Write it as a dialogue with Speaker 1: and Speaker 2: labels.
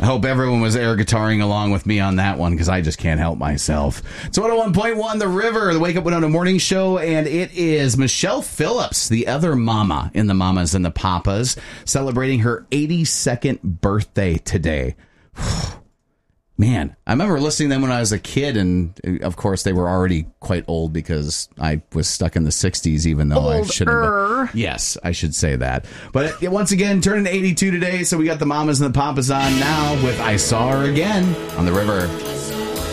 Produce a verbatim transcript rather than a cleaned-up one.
Speaker 1: hope everyone was air guitaring along with me on that one because I just can't help myself. It's one oh one point one The River, the Wake Up Winona Morning Show, and it is Michelle Phillips, the other mama in the Mamas and the Papas, celebrating her eighty-second birthday today. Man, I remember listening to them when I was a kid, and of course they were already quite old because I was stuck in the sixties, even though Older. I shouldn't have been. Yes, I should say that. But once again, turning eighty-two today, so we got the Mamas and the Papas on now with I Saw Her Again on The River.